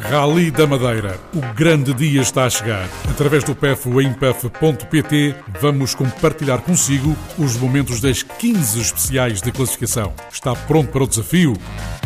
Rally da Madeira. O grande dia está a chegar. Através do PEF em pef.pt vamos compartilhar consigo os momentos das 15 especiais de classificação. Está pronto para o desafio?